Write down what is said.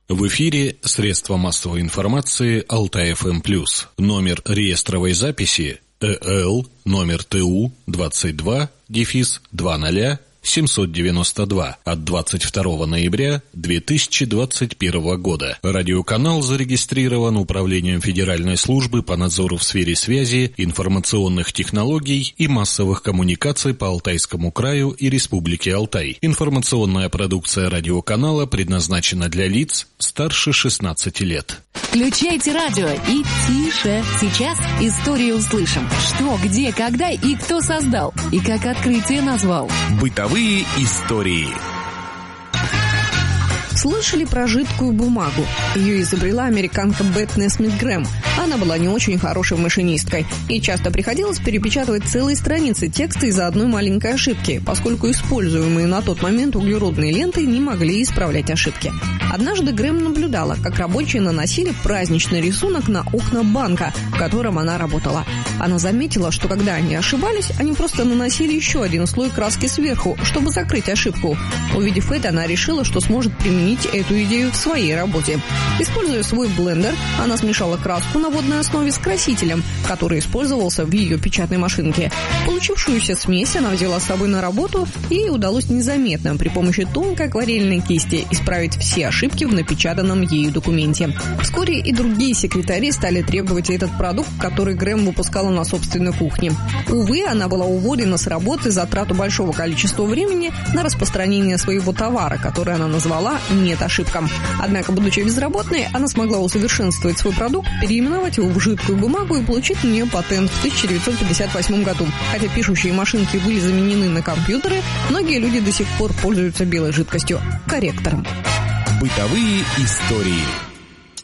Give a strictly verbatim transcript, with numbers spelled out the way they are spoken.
В эфире средства массовой информации Алтай-ФМ+. Номер реестровой записи ЭЛ номер ТУ двадцать два дефис двадцать семьсот девяносто два от двадцать второго ноября две тысячи двадцать первого года. Радиоканал зарегистрирован Управлением Федеральной службы по надзору в сфере связи, информационных технологий и массовых коммуникаций по Алтайскому краю и Республике Алтай. Информационная продукция радиоканала предназначена для лиц старше шестнадцати лет. Включайте радио и тише. Сейчас историю услышим. Что, где, когда и кто создал, и как открытие назвал. Бытовые истории. Слышали про жидкую бумагу? Ее изобрела американка Бет Несмит Грэм. Она была не очень хорошей машинисткой, и часто приходилось перепечатывать целые страницы текста из-за одной маленькой ошибки, поскольку используемые на тот момент углеродные ленты не могли исправлять ошибки. Однажды Грэм наблюдала, как рабочие наносили праздничный рисунок на окна банка, в котором она работала. Она заметила, что когда они ошибались, они просто наносили еще один слой краски сверху, чтобы закрыть ошибку. Увидев это, она решила, что сможет применить эту идею в своей работе. Используя свой блендер, она смешала краску на водной основе с красителем, который использовался в ее печатной машинке. Получившуюся смесь она взяла с собой на работу, и ей удалось незаметно при помощи тонкой акварельной кисти исправить все ошибки в напечатанном ею документе. Вскоре и другие секретари стали требовать этот продукт, который Грэм выпускала на собственной кухне. Увы, она была уволена с работы за трату большого количества времени на распространение своего товара, который она назвала «Нет ошибкам». Однако, будучи безработной, она смогла усовершенствовать свой продукт, переименовать его в жидкую бумагу и получить на нее патент в тысяча девятьсот пятьдесят восьмом году. Хотя пишущие машинки были заменены на компьютеры, многие люди до сих пор пользуются белой жидкостью – корректором. Бытовые истории.